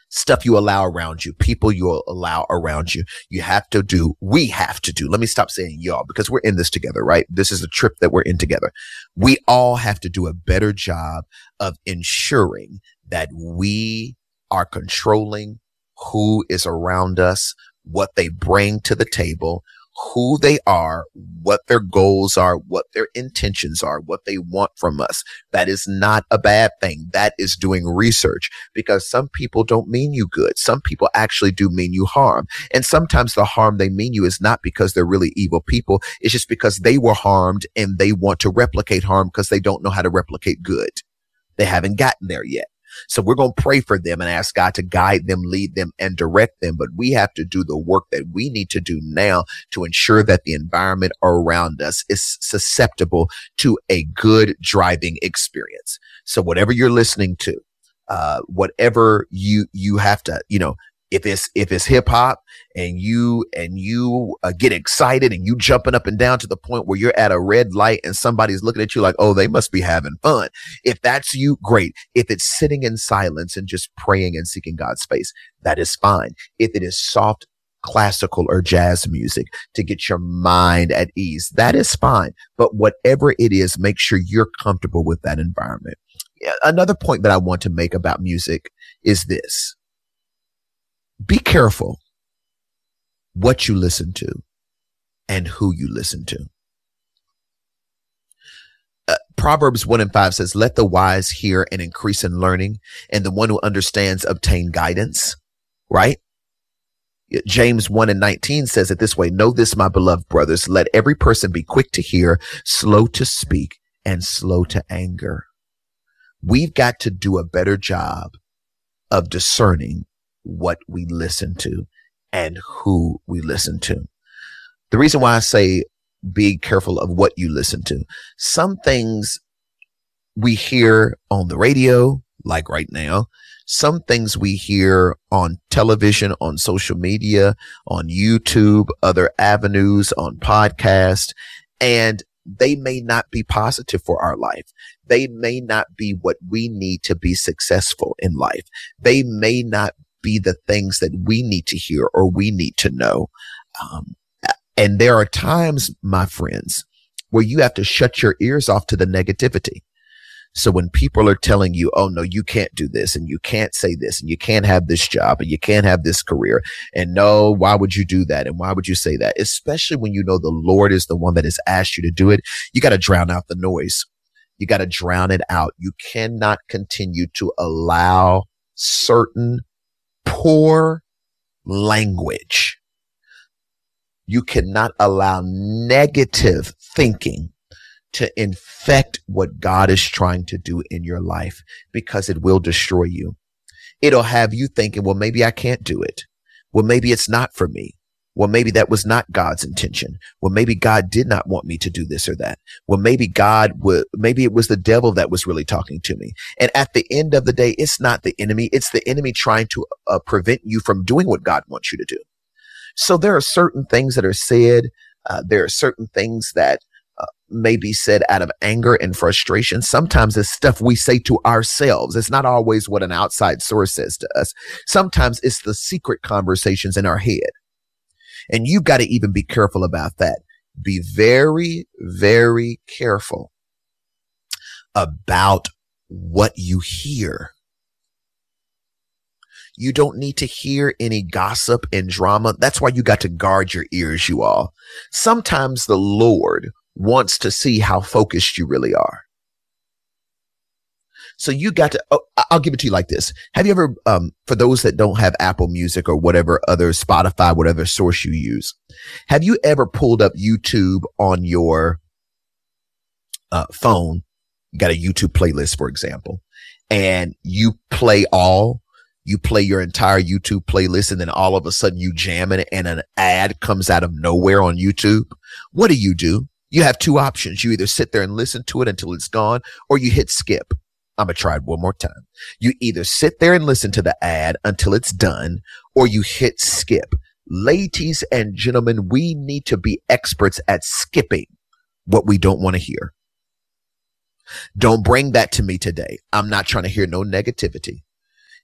stuff you allow around you, people you allow around you. We have to do, let me stop saying y'all, because we're in this together, right? This is a trip that we're in together. We all have to do a better job of ensuring that we are controlling who is around us, what they bring to the table, who they are, what their goals are, what their intentions are, what they want from us. That is not a bad thing. That is doing research, because some people don't mean you good. Some people actually do mean you harm. And sometimes the harm they mean you is not because they're really evil people. It's just because they were harmed and they want to replicate harm because they don't know how to replicate good. They haven't gotten there yet. So we're going to pray for them and ask God to guide them, lead them, and direct them. But we have to do the work that we need to do now to ensure that the environment around us is susceptible to a good driving experience. So whatever you're listening to, whatever you have to, if it's hip hop and you get excited and you jumping up and down to the point where you're at a red light and somebody's looking at you like, oh, they must be having fun. If that's you, great. If it's sitting in silence and just praying and seeking God's face, that is fine. If it is soft classical or jazz music to get your mind at ease, that is fine. But whatever it is, make sure you're comfortable with that environment. Another point that I want to make about music is this. Be careful what you listen to and who you listen to. Proverbs 1:5 says, let the wise hear and increase in learning, and the one who understands obtain guidance, right? James 1:19 says it this way, know this, my beloved brothers, let every person be quick to hear, slow to speak, and slow to anger. We've got to do a better job of discerning what we listen to and who we listen to. The reason why I say be careful of what you listen to. Some things we hear on the radio, like right now. Some things we hear on television, on social media, on YouTube, other avenues, on podcasts, and they may not be positive for our life. They may not be what we need to be successful in life. They may not be the things that we need to hear or we need to know. And there are times, my friends, where you have to shut your ears off to the negativity. So when people are telling you, oh, no, you can't do this and you can't say this and you can't have this job and you can't have this career, and no, why would you do that? And why would you say that? Especially when you know the Lord is the one that has asked you to do it. You got to drown out the noise. You got to drown it out. You cannot continue to allow certain poor language. You cannot allow negative thinking to infect what God is trying to do in your life, because it will destroy you. It'll have you thinking, well, maybe I can't do it. Well, maybe it's not for me. Well, maybe that was not God's intention. Well, maybe God did not want me to do this or that. Well, maybe it was the devil that was really talking to me. And at the end of the day, it's not the enemy. It's the enemy trying to prevent you from doing what God wants you to do. So there are certain things that are said. There are certain things that may be said out of anger and frustration. Sometimes it's stuff we say to ourselves. It's not always what an outside source says to us. Sometimes it's the secret conversations in our head. And you've got to even be careful about that. Be very, very careful about what you hear. You don't need to hear any gossip and drama. That's why you got to guard your ears, you all. Sometimes the Lord wants to see how focused you really are. So you got to, I'll give it to you like this. Have you ever, for those that don't have Apple Music or whatever other Spotify, whatever source you use, have you ever pulled up YouTube on your phone? You got a YouTube playlist, for example, and you play your entire YouTube playlist, and then all of a sudden you jam it and an ad comes out of nowhere on YouTube. What do? You have two options. You either sit there and listen to it until it's gone, or you hit skip. I'm going to try it one more time. You either sit there and listen to the ad until it's done, or you hit skip. Ladies and gentlemen, we need to be experts at skipping what we don't want to hear. Don't bring that to me today. I'm not trying to hear no negativity.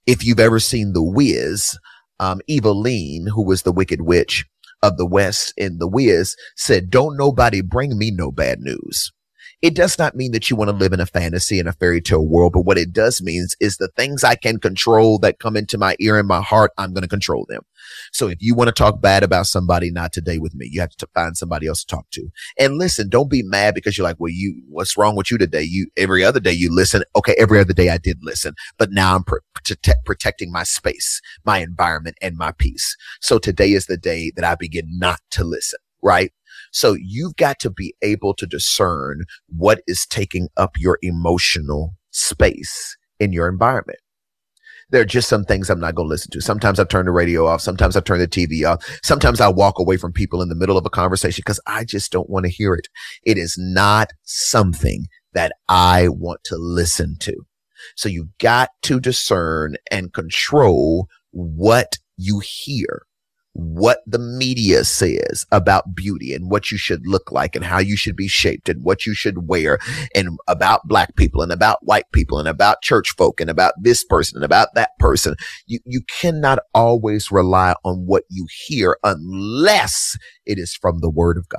If you've ever seen The Wiz, Eveline, who was the Wicked Witch of the West in The Wiz, said, "Don't nobody bring me no bad news." It does not mean that you want to live in a fantasy and a fairy tale world, but what it does means is the things I can control that come into my ear and my heart, I'm going to control them. So if you want to talk bad about somebody, not today with me. You have to find somebody else to talk to. And listen, don't be mad because you're like, well, what's wrong with you today? Every other day you listen. Okay, every other day I did listen, but now I'm protecting my space, my environment, and my peace. So today is the day that I begin not to listen, right? So you've got to be able to discern what is taking up your emotional space in your environment. There are just some things I'm not going to listen to. Sometimes I turn the radio off. Sometimes I turn the TV off. Sometimes I walk away from people in the middle of a conversation because I just don't want to hear it. It is not something that I want to listen to. So you've got to discern and control what you hear, what the media says about beauty and what you should look like and how you should be shaped and what you should wear, and about black people and about white people and about church folk and about this person and about that person. You cannot always rely on what you hear unless it is from the Word of God.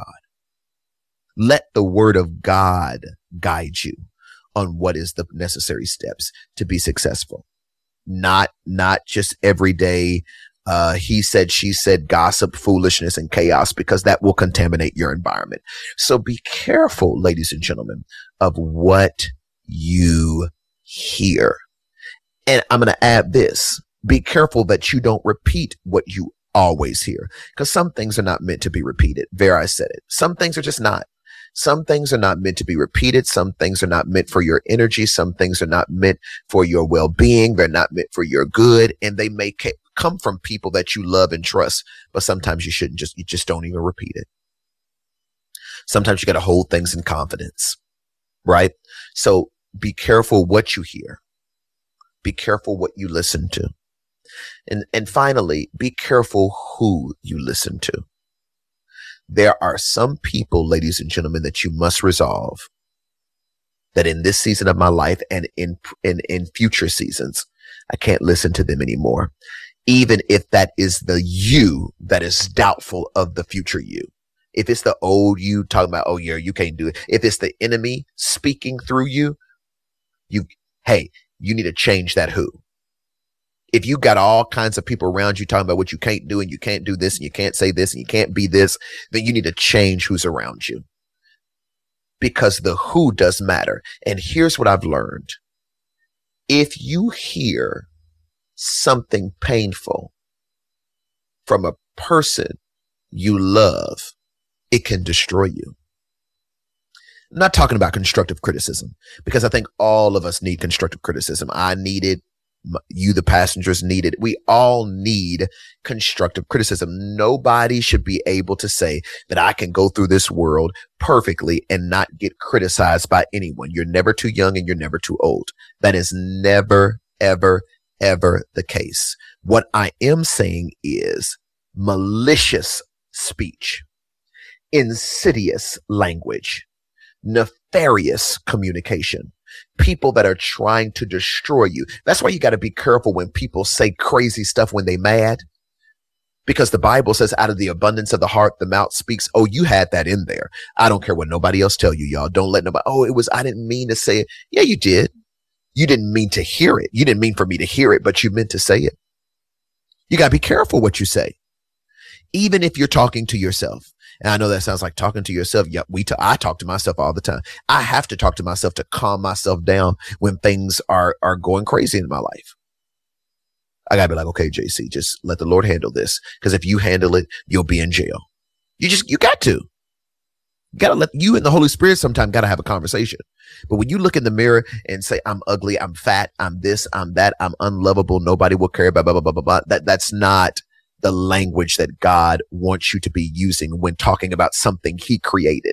Let the Word of God guide you on what is the necessary steps to be successful. Not just everyday he said, she said, gossip, foolishness, and chaos, because that will contaminate your environment. So be careful, ladies and gentlemen, of what you hear. And I'm going to add this. Be careful that you don't repeat what you always hear, because some things are not meant to be repeated. There, I said it. Some things are just not. Some things are not meant to be repeated. Some things are not meant for your energy. Some things are not meant for your well-being. They're not meant for your good. And they may come from people that you love and trust, but sometimes you just don't even repeat it. Sometimes you got to hold things in confidence, right? So be careful what you hear. Be careful what you listen to. And finally, be careful who you listen to. There are some people, ladies and gentlemen, that you must resolve that in this season of my life and in future seasons, I can't listen to them anymore. Even if that is the you that is doubtful of the future you. If it's the old you talking about, oh yeah, you can't do it. If it's the enemy speaking through you, you need to change that who. If you got all kinds of people around you talking about what you can't do and you can't do this and you can't say this and you can't be this, then you need to change who's around you. Because the who does matter. And here's what I've learned. If you hear something painful from a person you love, it can destroy you. I'm not talking about constructive criticism, because I think all of us need constructive criticism. I need it. You, the passengers, need it. We all need constructive criticism. Nobody should be able to say that I can go through this world perfectly and not get criticized by anyone. You're never too young and you're never too old. That is never, ever, ever the case. What I am saying is malicious speech, insidious language, nefarious communication, people that are trying to destroy you. That's why you got to be careful when people say crazy stuff when they mad, because the Bible says out of the abundance of the heart, the mouth speaks. Oh, you had that in there. I don't care what nobody else tell you, y'all. Don't let nobody, I didn't mean to say it. Yeah, you did. You didn't mean to hear it. You didn't mean for me to hear it, but you meant to say it. You got to be careful what you say. Even if you're talking to yourself. And I know that sounds like talking to yourself. Yeah, I talk to myself all the time. I have to talk to myself to calm myself down when things are going crazy in my life. I gotta be like, okay, JC, just let the Lord handle this. Because if you handle it, you'll be in jail. You got to. You gotta let you and the Holy Spirit sometimes gotta have a conversation. But when you look in the mirror and say, I'm ugly, I'm fat, I'm this, I'm that, I'm unlovable, nobody will care about blah, blah, blah, blah, blah. That's not the language that God wants you to be using when talking about something he created.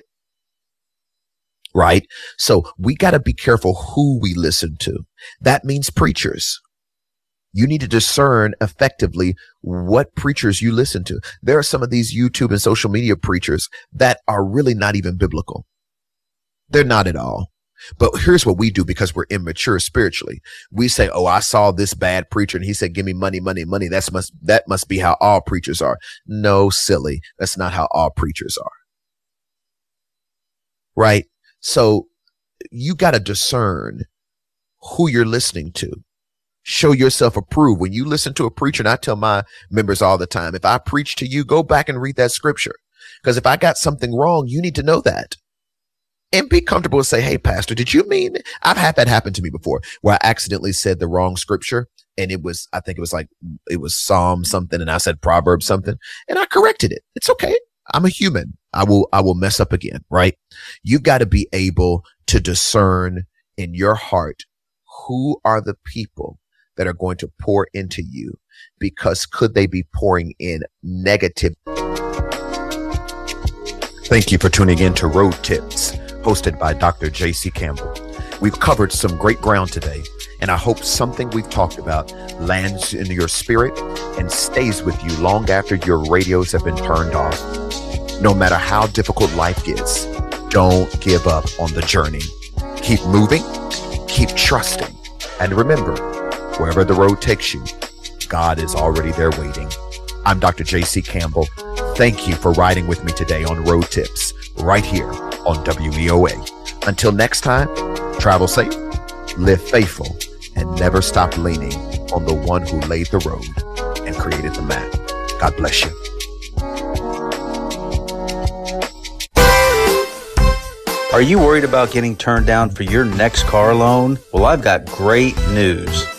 Right? So we got to be careful who we listen to. That means preachers. You need to discern effectively what preachers you listen to. There are some of these YouTube and social media preachers that are really not even biblical. They're not at all. But here's what we do because we're immature spiritually. We say, oh, I saw this bad preacher and he said, give me money, money, money. That must be how all preachers are. No, silly. That's not how all preachers are. Right? So you got to discern who you're listening to. Show yourself approved. When you listen to a preacher, and I tell my members all the time, if I preach to you, go back and read that scripture. Because if I got something wrong, you need to know that. And be comfortable and say, hey, pastor, did you mean? I've had that happen to me before where I accidentally said the wrong scripture. And it was Psalm something. And I said Proverbs something and I corrected it. It's okay. I'm a human. I will mess up again. Right. You've got to be able to discern in your heart who are the people that are going to pour into you, because could they be pouring in negative? Thank you for tuning in to Road Tips, hosted by Dr. J.C. Campbell. We've covered some great ground today, and I hope something we've talked about lands in your spirit and stays with you long after your radios have been turned off. No matter how difficult life gets, don't give up on the journey. Keep moving, keep trusting, and remember, wherever the road takes you, God is already there waiting. I'm Dr. J.C. Campbell. Thank you for riding with me today on Road Tips, right here on WEOA. Until next time, travel safe, live faithful, and never stop leaning on the one who laid the road and created the map. God bless you. Are you worried about getting turned down for your next car loan? Well, I've got great news.